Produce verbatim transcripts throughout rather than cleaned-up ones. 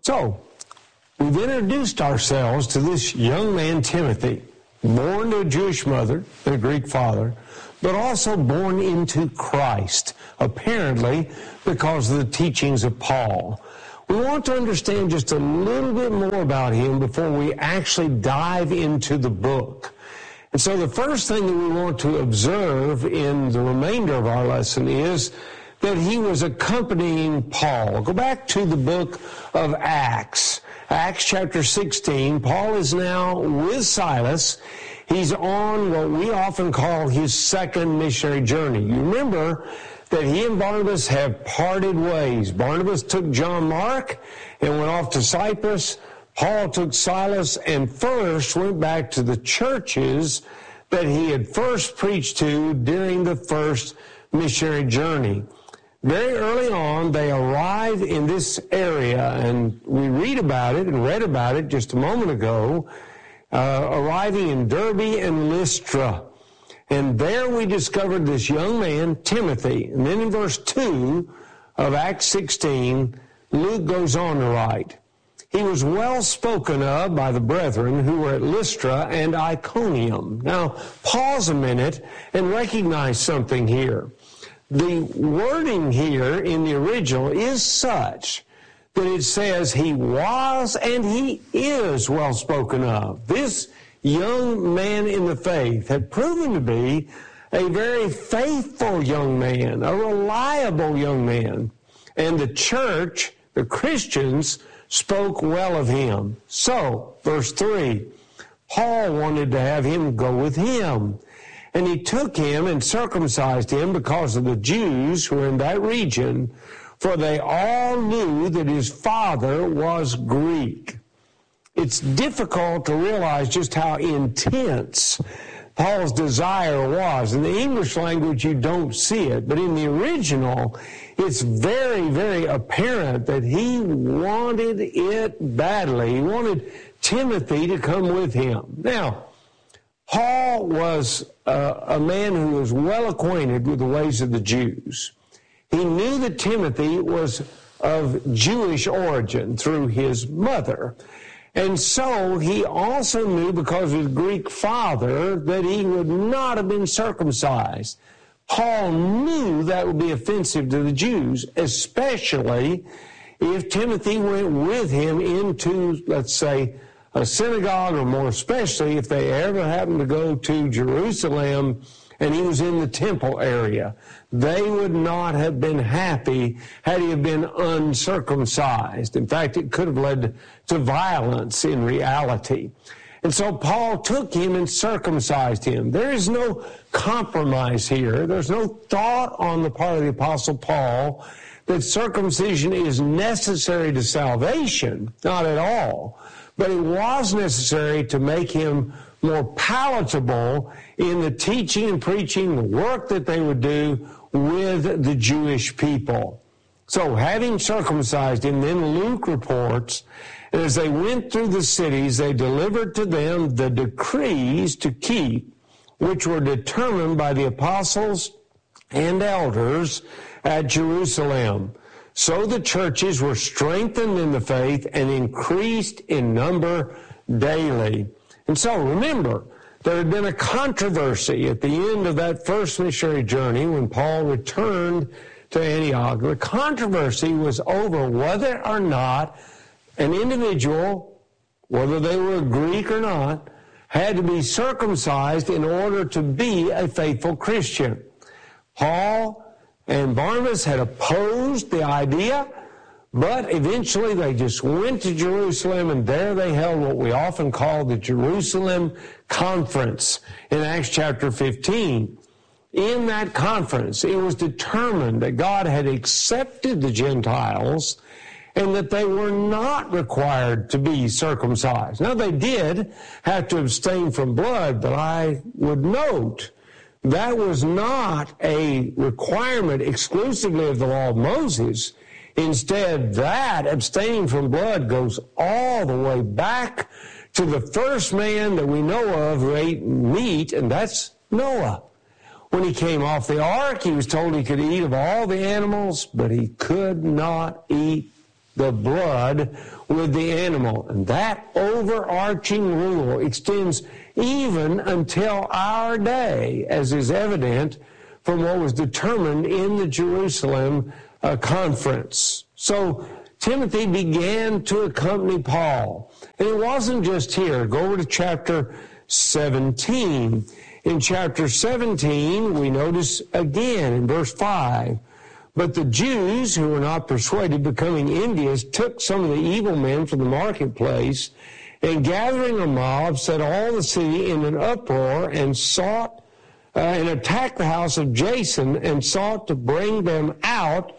So, we've introduced ourselves to this young man, Timothy, born to a Jewish mother and a Greek father, but also born into Christ, apparently because of the teachings of Paul. We want to understand just a little bit more about him before we actually dive into the book. And so the first thing that we want to observe in the remainder of our lesson is that he was accompanying Paul. Go back to the book of Acts. Acts chapter sixteen. Paul is now with Silas. He's on what we often call his second missionary journey. You remember that he and Barnabas have parted ways. Barnabas took John Mark and went off to Cyprus. Paul took Silas and first went back to the churches that he had first preached to during the first missionary journey. Very early on, they arrive in this area, and we read about it and read about it just a moment ago, uh, arriving in Derbe and Lystra. And there we discovered this young man, Timothy. And then in verse two of Acts sixteen, Luke goes on to write, he was well spoken of by the brethren who were at Lystra and Iconium. Now, pause a minute and recognize something here. The wording here in the original is such that it says he was and he is well spoken of. This young man in the faith had proven to be a very faithful young man, a reliable young man. And the church, the Christians, spoke well of him. So, verse three, Paul wanted to have him go with him. And he took him and circumcised him because of the Jews who were in that region, for they all knew that his father was Greek. It's difficult to realize just how intense Paul's desire was. In the English language, you don't see it, but in the original, it's very, very apparent that he wanted it badly. He wanted Timothy to come with him. Now, Paul was uh, a man who was well acquainted with the ways of the Jews. He knew that Timothy was of Jewish origin through his mother. And so he also knew, because of his Greek father, that he would not have been circumcised. Paul knew that would be offensive to the Jews, especially if Timothy went with him into, let's say, a synagogue, or more especially if they ever happened to go to Jerusalem and he was in the temple area. They would not have been happy had he have been uncircumcised. In fact, it could have led to violence in reality. And so Paul took him and circumcised him. There is no compromise here. There's no thought on the part of the Apostle Paul that circumcision is necessary to salvation. Not at all. But it was necessary to make him more palatable in the teaching and preaching, the work that they would do with the Jewish people. So having circumcised him, then Luke reports, and as they went through the cities, they delivered to them the decrees to keep, which were determined by the apostles and elders at Jerusalem. So the churches were strengthened in the faith and increased in number daily. And so remember, there had been a controversy at the end of that first missionary journey when Paul returned to Antioch. The controversy was over whether or not an individual, whether they were Greek or not, had to be circumcised in order to be a faithful Christian. Paul and Barnabas had opposed the idea, but eventually they just went to Jerusalem, and there they held what we often call the Jerusalem Conference in Acts chapter fifteen. In that conference, it was determined that God had accepted the Gentiles and that they were not required to be circumcised. Now, they did have to abstain from blood, but I would note that was not a requirement exclusively of the law of Moses. Instead, that abstaining from blood goes all the way back to the first man that we know of who ate meat, and that's Noah. When he came off the ark, he was told he could eat of all the animals, but he could not eat the blood with the animal. And that overarching rule extends even until our day, as is evident from what was determined in the Jerusalem uh, conference. So Timothy began to accompany Paul. And it wasn't just here. Go over to chapter seventeen. In chapter seventeen, we notice again in verse five, but the Jews who were not persuaded, becoming envious, took some of the evil men from the marketplace, and gathering a mob, set all the city in an uproar, and sought uh, and attacked the house of Jason, and sought to bring them out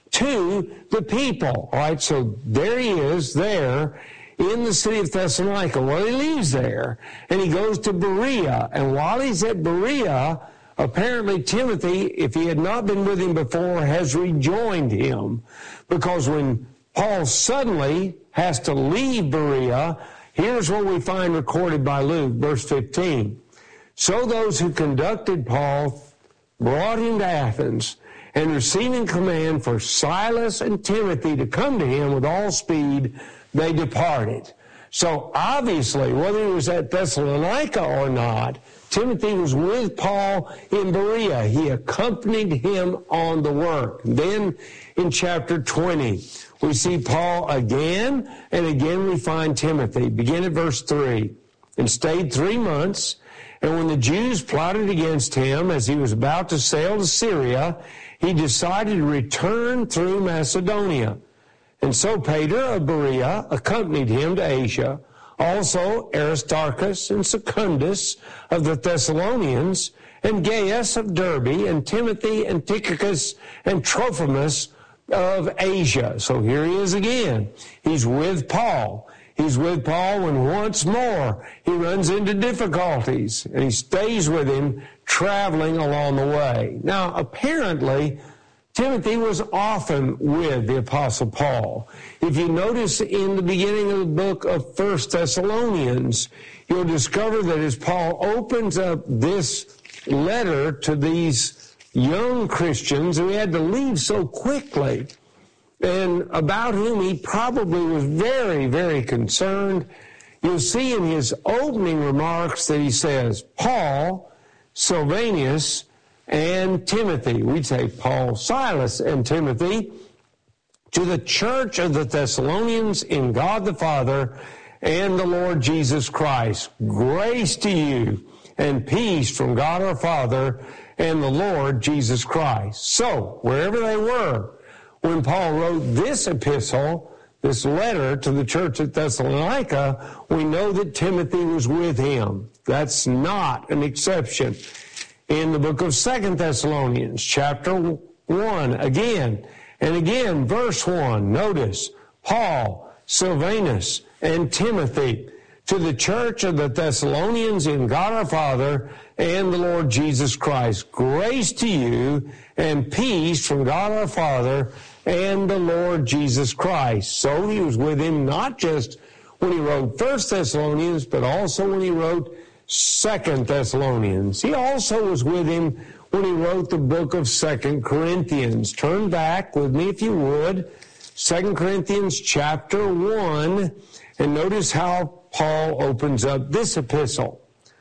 to the people. All right, so there he is there in the city of Thessalonica. Well, he leaves there, and he goes to Berea. And while he's at Berea, apparently Timothy, if he had not been with him before, has rejoined him. Because when Paul suddenly has to leave Berea, here's what we find recorded by Luke, verse fifteen. So those who conducted Paul brought him to Athens, and receiving command for Silas and Timothy to come to him with all speed, they departed. So obviously, whether he was at Thessalonica or not, Timothy was with Paul in Berea. He accompanied him on the work. Then in chapter twenty, we see Paul again, and again we find Timothy. Begin at verse three. And stayed three months, and when the Jews plotted against him as he was about to sail to Syria, he decided to return through Macedonia. And so Peter of Berea accompanied him to Asia. Also Aristarchus and Secundus of the Thessalonians, and Gaius of Derbe, and Timothy and Tychicus and Trophimus of Asia. So here he is again. He's with Paul. He's with Paul when once more he runs into difficulties, and he stays with him traveling along the way. Now, apparently, Timothy was often with the Apostle Paul. If you notice in the beginning of the book of First Thessalonians, you'll discover that as Paul opens up this letter to these young Christians who had to leave so quickly, and about whom he probably was very, very concerned, you'll see in his opening remarks that he says, Paul, Silvanus, and Timothy. We'd say Paul, Silas, and Timothy, to the church of the Thessalonians in God the Father and the Lord Jesus Christ. Grace to you and peace from God our Father and the Lord Jesus Christ. So, wherever they were, when Paul wrote this epistle, this letter to the church at Thessalonica, we know that Timothy was with him. That's not an exception. In the book of Second Thessalonians, chapter one, again and again, verse one, notice, Paul, Silvanus, and Timothy, to the church of the Thessalonians in God our Father and the Lord Jesus Christ. Grace to you and peace from God our Father and the Lord Jesus Christ. So he was with him not just when he wrote First Thessalonians, but also when he wrote Second Thessalonians. He also was with him when he wrote the book of Second Corinthians. Turn back with me, if you would, Second Corinthians chapter one, and notice how Paul opens up this epistle.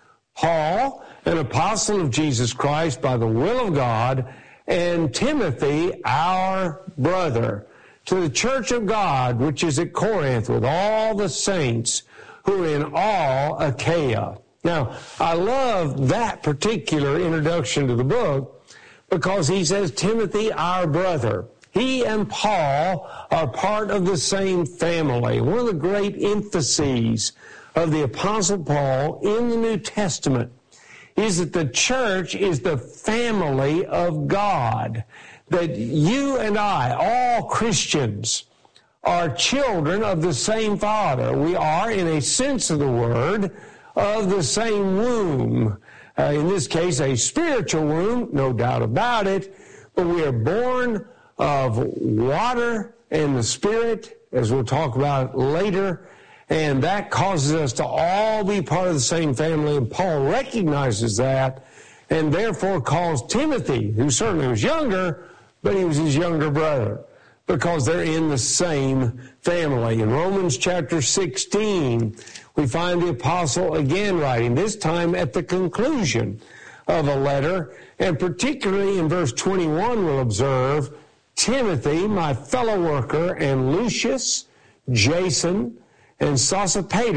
Paul, an apostle of Jesus Christ by the will of God, and Timothy, our brother, to the church of God, which is at Corinth, with all the saints who are in all Achaia. Now, I love that particular introduction to the book because he says, Timothy, our brother. He and Paul are part of the same family. One of the great emphases of the Apostle Paul in the New Testament is that the church is the family of God. That you and I, all Christians, are children of the same Father. We are, in a sense of the word, of the same womb. Uh, in this case, a spiritual womb, no doubt about it, but we are born of water and the Spirit, as we'll talk about later, and that causes us to all be part of the same family, and Paul recognizes that, and therefore calls Timothy, who certainly was younger, but he was his younger brother. because they're in the same family. In Romans chapter sixteen, we find the apostle again writing, this time at the conclusion of a letter, and particularly in verse twenty-one we'll observe, Timothy, my fellow worker, and Lucius, Jason, and Sosipater,